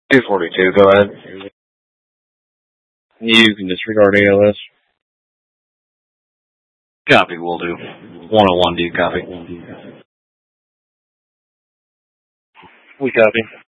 242, go ahead. You can disregard ALS. Copy, will do. 101, do you copy? We copy.